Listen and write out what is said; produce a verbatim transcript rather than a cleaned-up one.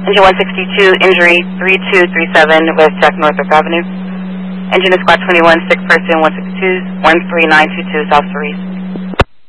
Engine one sixty-two, injury three two three seven, West Jack Northrop Avenue. Engine is Squad twenty-one, sick person one six two, one three nine two two, South Cerise.